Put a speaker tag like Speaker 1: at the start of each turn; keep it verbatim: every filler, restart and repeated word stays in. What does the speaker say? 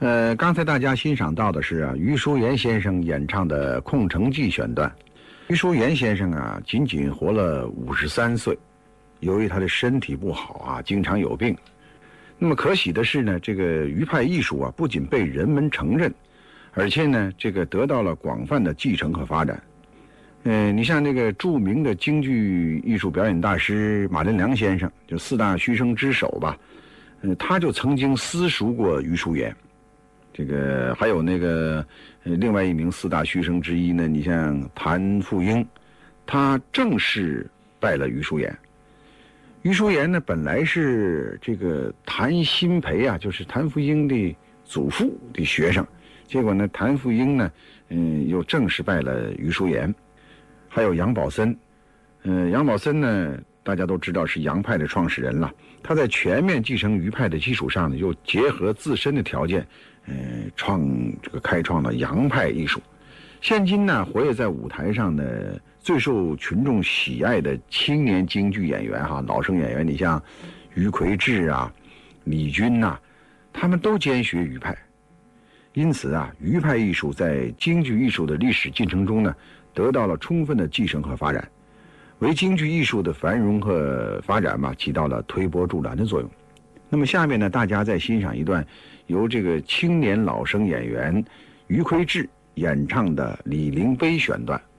Speaker 1: 呃，刚才大家欣赏到的是啊，余淑妍先生演唱的《空城计》选段。余淑妍先生啊，仅仅活了五十三岁，由于他的身体不好啊，经常有病。那么可喜的是呢，这个余派艺术啊，不仅被人们承认，而且呢，这个得到了广泛的继承和发展。呃，你像那个著名的京剧艺术表演大师马连良先生，就四大须生之首吧，呃，他就曾经私塾过余淑妍。这个还有那个呃另外一名四大须生之一呢，你像谭富英，他正式拜了余淑妍。余淑妍呢，本来是这个谭鑫培啊，就是谭富英的祖父的学生，结果呢，谭富英呢，嗯，又正式拜了余淑妍。还有杨宝森，呃，杨宝森呢，大家都知道是杨派的创始人了。他在全面继承余派的基础上呢，又结合自身的条件，呃，创这个开创了杨派艺术。现今呢，活跃在舞台上的最受群众喜爱的青年京剧演员哈，老生演员，你像余魁志啊、李军呐、啊，他们都兼学余派。因此啊，余派艺术在京剧艺术的历史进程中呢，得到了充分的继承和发展，为京剧艺术的繁荣和发展嘛，起到了推波助澜的作用。那么下面呢，大家再欣赏一段由这个青年老生演员余魁志演唱的《李陵碑》选段。